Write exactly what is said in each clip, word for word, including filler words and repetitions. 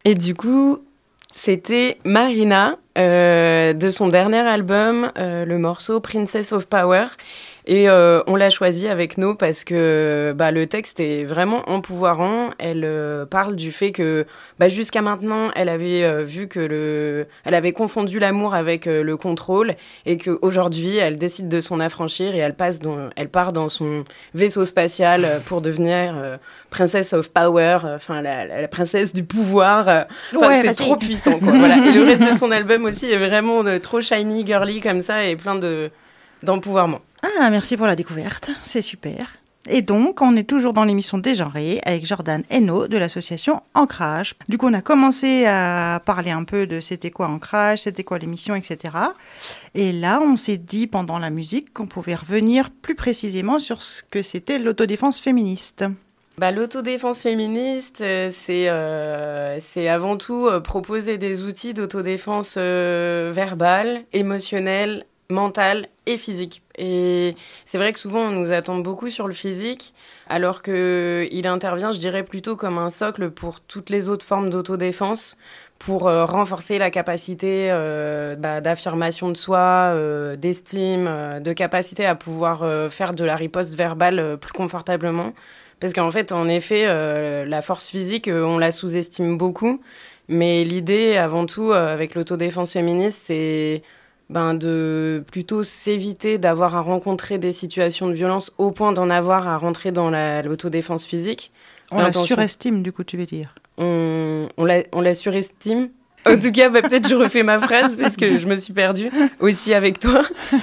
Et du coup, c'était Marina, euh, de son dernier album, euh, le morceau Princess of Power. Et euh, on l'a choisi avec nous parce que bah, le texte est vraiment empouvoirant. Elle euh, parle du fait que bah, jusqu'à maintenant, elle avait euh, vu que le, elle avait confondu l'amour avec euh, le contrôle et qu'aujourd'hui, elle décide de s'en affranchir et elle passe dans, elle part dans son vaisseau spatial pour devenir euh, Princess of Power, enfin la, la, la princesse du pouvoir. Enfin, Ouais, c'est vas-y. trop puissant, quoi. Voilà. Et le reste de son album aussi est vraiment euh, trop shiny, girly comme ça et plein de d'empouvoirment. Ah, merci pour la découverte, c'est super. Et donc, on est toujours dans l'émission Dégenrée avec Jordan Hainaut de l'association Ancrage. Du coup, on a commencé à parler un peu de c'était quoi Ancrage, c'était quoi l'émission, et cetera. Et là, on s'est dit pendant la musique qu'on pouvait revenir plus précisément sur ce que c'était l'autodéfense féministe. Bah, l'autodéfense féministe, euh, c'est, euh, c'est avant tout euh, proposer des outils d'autodéfense euh, verbale, émotionnelle, mentale et physique. Et c'est vrai que souvent, on nous attend beaucoup sur le physique, alors qu'il intervient, je dirais, plutôt comme un socle pour toutes les autres formes d'autodéfense, pour euh, renforcer la capacité euh, bah, d'affirmation de soi, euh, d'estime, euh, de capacité à pouvoir euh, faire de la riposte verbale euh, plus confortablement. Parce qu'en fait, en effet, euh, la force physique, euh, on la sous-estime beaucoup. Mais l'idée, avant tout, euh, avec l'autodéfense féministe, c'est ben, de plutôt s'éviter d'avoir à rencontrer des situations de violence au point d'en avoir à rentrer dans la, l'autodéfense physique. On la surestime, du coup, tu veux dire. On, on, la, on la surestime. En tout cas, bah, peut-être je refais ma phrase parce que je me suis perdue aussi avec toi.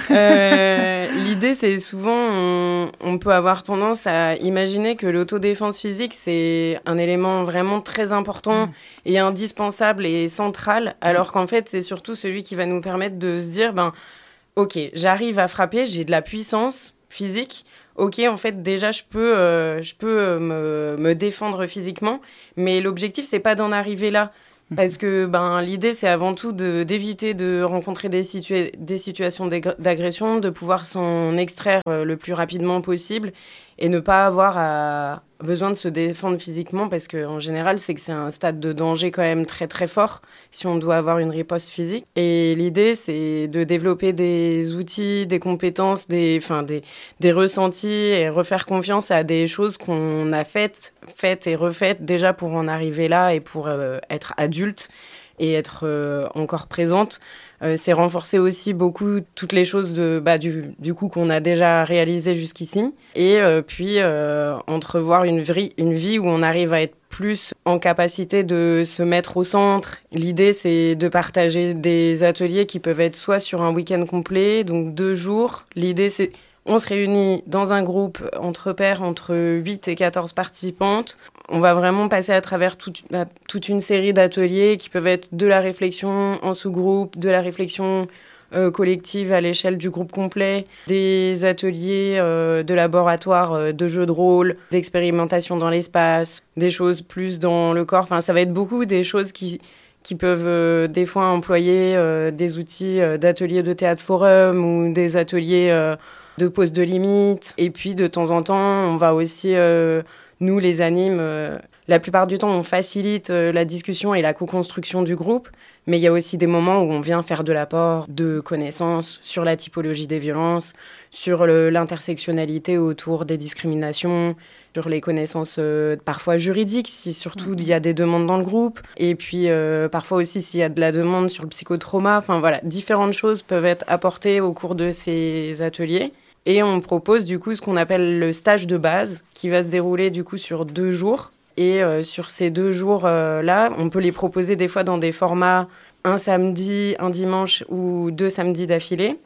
Euh, l'idée, c'est souvent, on, on peut avoir tendance à imaginer que l'autodéfense physique, c'est un élément vraiment très important mmh. et indispensable et central, alors qu'en fait, c'est surtout celui qui va nous permettre de se dire, ben, ok, j'arrive à frapper, j'ai de la puissance physique. Ok, en fait, déjà, je peux, euh, je peux me, me défendre physiquement, mais l'objectif, c'est pas d'en arriver là. Parce que ben, l'idée, c'est avant tout de, d'éviter de rencontrer des, situa- des situations d'agression, de pouvoir s'en extraire euh, le plus rapidement possible et ne pas avoir à, besoin de se défendre physiquement parce qu'en général, c'est que c'est un stade de danger quand même très très fort si on doit avoir une riposte physique. Et l'idée, c'est de développer des outils, des compétences, des, enfin, des, des ressentis et refaire confiance à des choses qu'on a faites, faites et refaites déjà pour en arriver là et pour euh, être adulte et être euh, encore présente. Euh, c'est renforcer aussi beaucoup toutes les choses de, bah, du, du coup qu'on a déjà réalisées jusqu'ici. Et euh, puis euh, entrevoir une vie, une vie où on arrive à être plus en capacité de se mettre au centre. L'idée, c'est de partager des ateliers qui peuvent être soit sur un week-end complet, donc deux jours. L'idée, c'est on se réunit dans un groupe entre pairs, entre huit et quatorze participantes. On va vraiment passer à travers toute, bah, toute une série d'ateliers qui peuvent être de la réflexion en sous-groupe, de la réflexion euh, collective à l'échelle du groupe complet, des ateliers euh, de laboratoire euh, de jeux de rôle, d'expérimentation dans l'espace, des choses plus dans le corps. Enfin, ça va être beaucoup des choses qui, qui peuvent euh, des fois employer euh, des outils euh, d'ateliers de théâtre forum ou des ateliers euh, de pose de limite. Et puis, de temps en temps, on va aussi... Euh, Nous, les animes, euh, la plupart du temps, on facilite euh, la discussion et la co-construction du groupe, mais il y a aussi des moments où on vient faire de l'apport de connaissances sur la typologie des violences, sur le, l'intersectionnalité autour des discriminations, sur les connaissances euh, parfois juridiques, si surtout il y a des demandes dans le groupe, et puis euh, parfois aussi s'il y a de la demande sur le psychotrauma. Enfin voilà, différentes choses peuvent être apportées au cours de ces ateliers. Et on propose du coup ce qu'on appelle le stage de base, qui va se dérouler du coup sur deux jours. Et euh, sur ces deux jours-là, euh, on peut les proposer des fois dans des formats un samedi, un dimanche ou deux samedis d'affilée.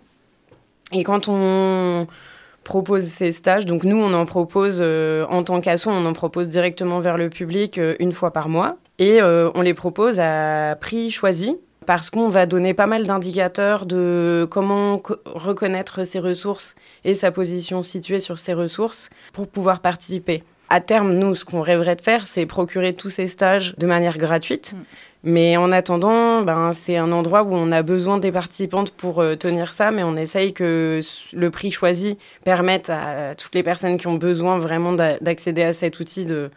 Et quand on propose ces stages, donc nous on en propose euh, en tant qu'asso, on en propose directement vers le public euh, une fois par mois. Et euh, on les propose à prix choisi. Parce qu'on va donner pas mal d'indicateurs de comment co- reconnaître ses ressources et sa position située sur ses ressources pour pouvoir participer. À terme, nous, ce qu'on rêverait de faire, c'est procurer tous ces stages de manière gratuite. Mmh. Mais en attendant, ben, c'est un endroit où on a besoin des participantes pour euh, tenir ça, mais on essaye que le prix choisi permette à toutes les personnes qui ont besoin vraiment d'a- d'accéder à cet outil de,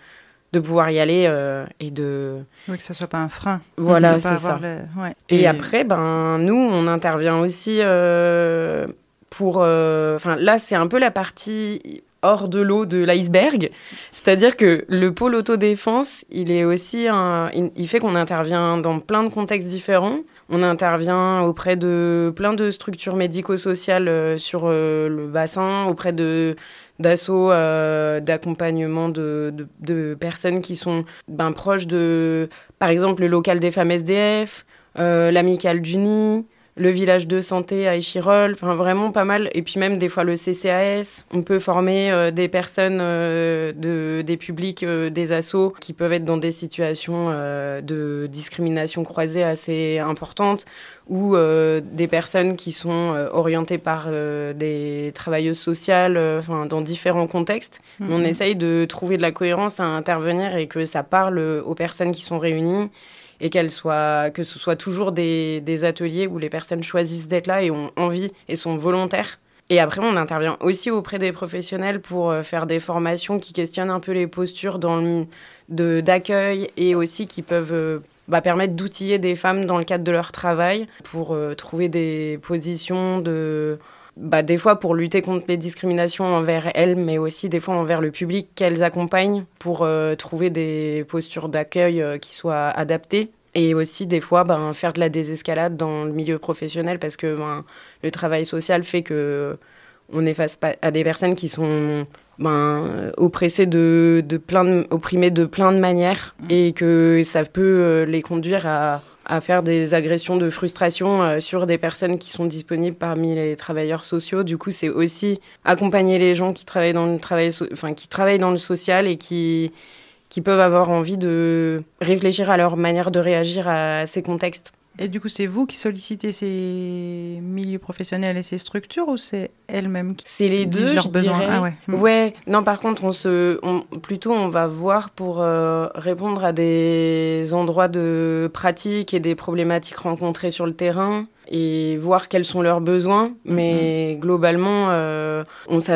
de pouvoir y aller euh, et de... Oui, que ça soit pas un frein. Voilà, de c'est pas ça. Le... Ouais. Et, et après, ben, nous, on intervient aussi euh, pour... Enfin, euh, là, c'est un peu la partie hors de l'eau de l'iceberg. C'est-à-dire que le pôle autodéfense, il est aussi un... il, il fait qu'on intervient dans plein de contextes différents. On intervient auprès de plein de structures médico-sociales euh, sur euh, le bassin, auprès de... d'assos, euh, d'accompagnement de, de, de personnes qui sont ben, proches de, par exemple, le local des femmes S D F, euh, l'amicale du Nid, le village de santé à Échirolles, enfin vraiment pas mal. Et puis même des fois le C C A S. On peut former euh, des personnes, euh, de, des publics, euh, des assos qui peuvent être dans des situations euh, de discrimination croisée assez importantes, ou euh, des personnes qui sont euh, orientées par euh, des travailleuses sociales, euh, dans différents contextes. Mmh. On essaye de trouver de la cohérence à intervenir et que ça parle aux personnes qui sont réunies et qu'elles soient, que ce soit toujours des, des ateliers où les personnes choisissent d'être là et ont envie et sont volontaires. Et après, on intervient aussi auprès des professionnels pour faire des formations qui questionnent un peu les postures dans le, de, d'accueil et aussi qui peuvent... Bah, permettre d'outiller des femmes dans le cadre de leur travail pour euh, trouver des positions de... Bah, des fois pour lutter contre les discriminations envers elles, mais aussi des fois envers le public qu'elles accompagnent pour euh, trouver des postures d'accueil euh, qui soient adaptées. Et aussi des fois ben, faire de la désescalade dans le milieu professionnel parce que ben, le travail social fait qu'on est face à des personnes qui sont... Ben, oppressées de, de plein de, opprimées de plein de manières mmh. et que ça peut les conduire à, à faire des agressions de frustration euh, sur des personnes qui sont disponibles parmi les travailleurs sociaux. Du coup, c'est aussi accompagner les gens qui travaillent dans le, travail so- enfin, qui travaillent dans le social et qui, qui peuvent avoir envie de réfléchir à leur manière de réagir à ces contextes. Et du coup, c'est vous qui sollicitez ces milieux professionnels et ces structures ou c'est elles-mêmes qui C'est les deux, leurs je besoins dirais. Ah ouais. ouais. Non, par contre, on se, on, plutôt, on va voir pour euh, répondre à des endroits de pratique et des problématiques rencontrées sur le terrain et voir quels sont leurs besoins. Mais mmh. globalement, euh, on s'adresse